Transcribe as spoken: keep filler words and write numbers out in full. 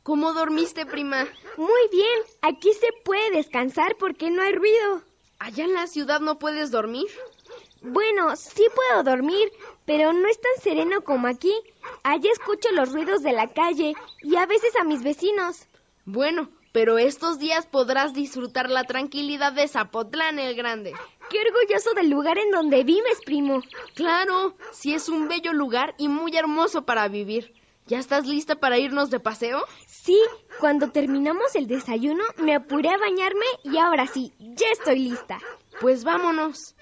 ¿Cómo dormiste, prima? Muy bien, aquí se puede descansar porque no hay ruido. ¿Allá en la ciudad no puedes dormir? Bueno, sí puedo dormir, pero no es tan sereno como aquí. Allá escucho los ruidos de la calle y a veces a mis vecinos. Bueno, pero estos días podrás disfrutar la tranquilidad de Zapotlán el Grande. ¡Qué orgulloso del lugar en donde vives, primo! Claro, sí es un bello lugar y muy hermoso para vivir. ¿Ya estás lista para irnos de paseo? Sí, cuando terminamos el desayuno me apuré a bañarme y ahora sí, ya estoy lista. Pues vámonos.